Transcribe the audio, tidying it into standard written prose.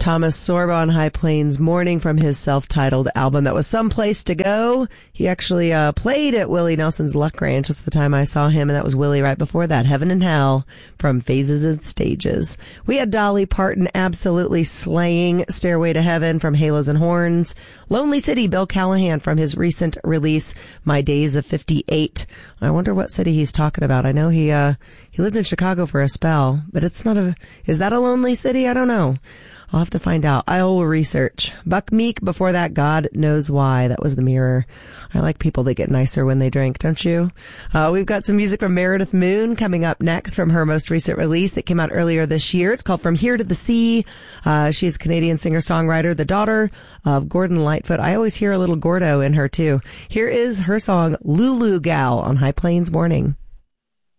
Thomas Sorbo on High Plains Morning from his self-titled album. That was Someplace to Go. He actually played at Willie Nelson's Luck Ranch. That's the time I saw him, and that was Willie right before that. Heaven and Hell from Phases and Stages. We had Dolly Parton absolutely slaying Stairway to Heaven from Halos and Horns. Lonely City, Bill Callahan from his recent release, My Days of 58. I wonder what city he's talking about. I know he lived in Chicago for a spell, but is that a lonely city? I don't know. I'll have to find out. I will research. Buck Meek, before that, God Knows Why. That was The Mirror. I like people that get nicer when they drink, don't you? We've got some music from Meredith Moon coming up next from her most recent release that came out earlier this year. It's called From Here to the Sea. She's a Canadian singer-songwriter, the daughter of Gordon Lightfoot. I always hear a little Gordo in her, too. Here is her song, Lulu Gal, on High Plains Morning.